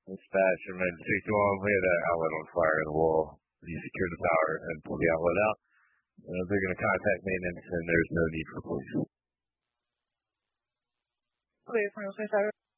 Dispatch from Red 61. We had an outlet on fire in the wall. You secure the power and pull the outlet out. They're going to contact maintenance, and there's no need for police. Okay,